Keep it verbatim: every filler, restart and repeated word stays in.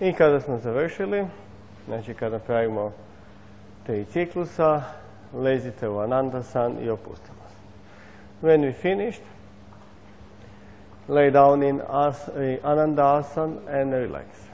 I kada smo završili, znači kada napravimo tri ciklusa, lezite u Anandasan i opustimo se. When we finished, lay down in as, uh, Anandasan and relax.